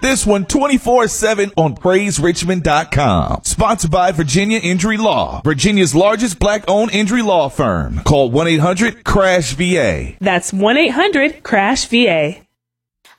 this one 24/7 on PraiseRichmond.com. Sponsored by Virginia Injury Law, Virginia's largest black-owned injury law firm. Call 1-800-CRASH-VA. That's 1-800-CRASH-VA.